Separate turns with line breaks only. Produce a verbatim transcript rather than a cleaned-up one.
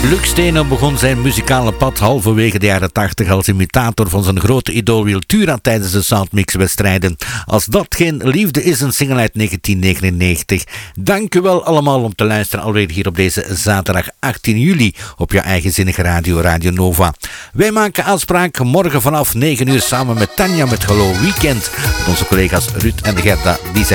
Luc Steenen begon zijn muzikale pad halverwege de jaren tachtig als imitator van zijn grote idool Wiltura tijdens de Soundmix-wedstrijden. Als dat geen liefde is, een single uit negentien negenennegentig. Dank u wel allemaal om te luisteren, alweer hier op deze zaterdag achttien juli op jouw eigenzinnige radio, Radio Nova. Wij maken afspraak morgen vanaf negen uur samen met Tanja met Hallo Weekend. Met onze collega's Ruud en Gerda, die zijn